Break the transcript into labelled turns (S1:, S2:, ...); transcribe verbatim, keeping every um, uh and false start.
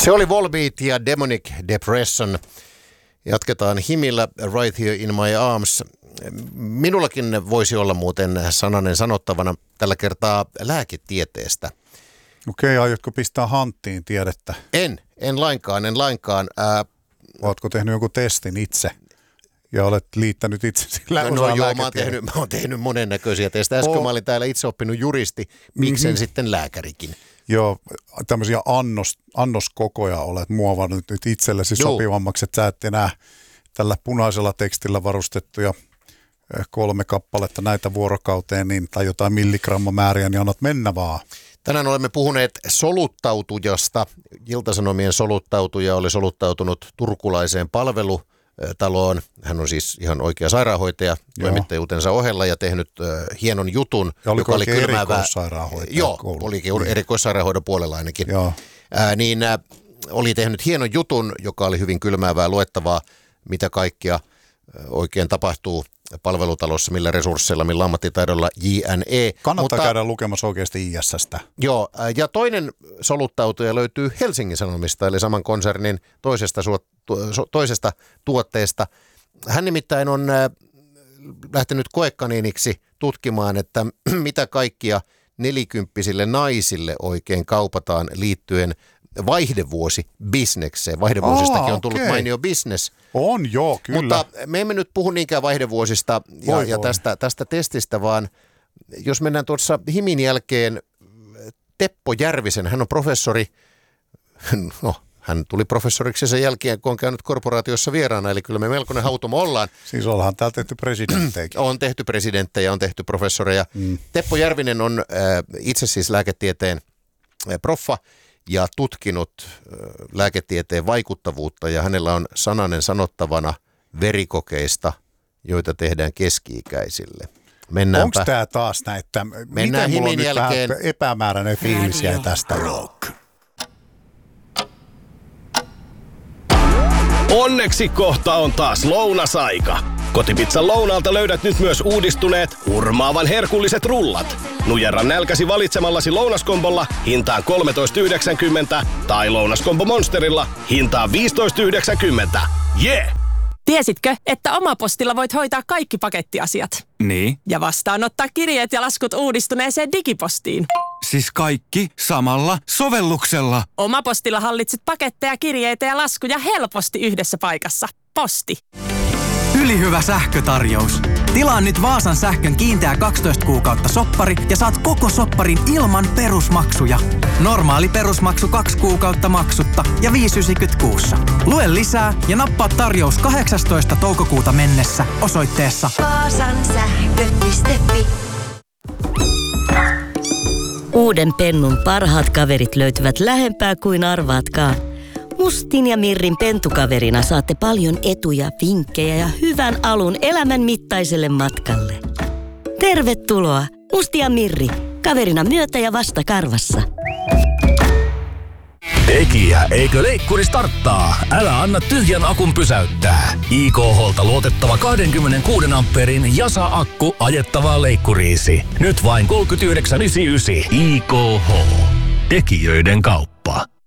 S1: Se oli Volbeat ja Demonic Depression. Jatketaan himillä Right Here in My Arms. Minullakin voisi olla muuten sananen sanottavana tällä kertaa lääketieteestä.
S2: Okei, aiotko pistää hanttiin tiedettä?
S1: En, en lainkaan, en lainkaan. Ää...
S2: Oletko tehnyt jonkun testin itse ja olet liittänyt itse sillä
S1: No, no joo, mä oon, tehnyt, mä oon tehnyt monennäköisiä testejä. Äsken oh. mä olin täällä itse oppinut juristi, miksen mm-hmm. sitten lääkärikin.
S2: Joo, tämmöisiä annos, annoskokoja olet muovannut nyt itsellesi Joo. sopivammaksi, että sä et enää tällä punaisella tekstillä varustettuja kolme kappaletta näitä vuorokauteen niin, tai jotain milligrammamääriä, niin annat mennä vaan.
S1: Tänään olemme puhuneet soluttautujasta. Ilta-Sanomien soluttautuja oli soluttautunut turkulaiseen palvelutaloon. Hän on siis ihan oikea sairaanhoitaja toimittajuutensa ohella ja tehnyt äh, hienon jutun.
S2: Ja
S1: joka oli kylmäävää.
S2: Erikoissairaanhoitaja?
S1: Joo, olikin niin. erikoissairaanhoidon puolella ainakin.
S2: Joo.
S1: Äh, niin äh, oli tehnyt hienon jutun, joka oli hyvin kylmäävää luettavaa, mitä kaikkia äh, oikein tapahtuu palvelutalossa, millä resursseilla, millä ammattitaidolla jne.
S2: Kannattaa Mutta, käydä lukemassa oikeasti I S:stä.
S1: Joo, ja toinen soluttautuja löytyy Helsingin Sanomista, eli saman konsernin toisesta, su, toisesta tuotteesta. Hän nimittäin on lähtenyt koekaniiniksi tutkimaan, että mitä kaikkia nelikymppisille naisille oikein kaupataan liittyen vaihdevuosi bisnekseen. Vaihdevuosistakin Aa, on tullut okay. mainio business.
S2: On joo, kyllä.
S1: Mutta me emme nyt puhu niinkään vaihdevuosista ja, voi, ja voi. Tästä, tästä testistä, vaan jos mennään tuossa himin jälkeen Teppo Järvisen, hän on professori, no hän tuli professoriksi sen jälkeen, kun on käynyt korporaatiossa vieraana, eli kyllä me melkoinen hautomo ollaan.
S2: Siis ollaan täällä tehty presidenttejäkin.
S1: On tehty presidenttejä, on tehty professoreja. Mm. Teppo Järvinen on äh, itse siis lääketieteen äh, proffa, ja tutkinut lääketieteen vaikuttavuutta ja hänellä on sananen sanottavana verikokeista, joita tehdään keski-ikäisille. Mennäänpä.
S2: Onko tämä taas näitä?
S1: Mennään
S2: miten
S1: himin jälkeen.
S2: Epämääräinen fiilis jäi tästä?
S3: Rock. Onneksi kohta on taas lounasaika. Kotipizzan lounaalta löydät nyt myös uudistuneet, hurmaavan herkulliset rullat. Nujerra nälkäsi valitsemallasi lounaskombolla hintaan kolmetoista yhdeksänkymmentä tai lounaskombo Monsterilla hintaan viisitoista yhdeksänkymmentä. Yeah!
S4: Tiesitkö, että Omapostilla voit hoitaa kaikki pakettiasiat?
S5: Niin.
S4: Ja vastaanottaa kirjeet ja laskut uudistuneeseen digipostiin.
S5: Siis kaikki samalla sovelluksella.
S4: Omapostilla hallitset paketteja, kirjeitä ja laskuja helposti yhdessä paikassa. Posti.
S5: Ylihyvä sähkötarjous. Tilaa nyt Vaasan sähkön kiinteä kaksitoista kuukautta soppari ja saat koko sopparin ilman perusmaksuja. Normaali perusmaksu kaksi kuukautta maksutta ja viisi yhdeksänkymmentä kuussa. Lue lisää ja nappaa tarjous kahdeksastoista toukokuuta mennessä osoitteessa
S6: vaasan sähkö piste fi.
S7: Uuden Pennun parhaat kaverit löytyvät lähempää kuin arvaatkaan. Mustin ja Mirrin pentukaverina saatte paljon etuja, vinkkejä ja hyvän alun elämän mittaiselle matkalle. Tervetuloa, Musti ja Mirri, kaverina myötä ja vasta karvassa.
S3: Tekijä, eikö leikkuri starttaa? Älä anna tyhjän akun pysäyttää. I K H:lta luotettava kaksikymmentäkuusi ampeerin Jasa-akku ajettavaa leikkuriisi. Nyt vain kolmekymmentäyhdeksän yhdeksänkymmentäyhdeksän. I K H. Tekijöiden kauppa.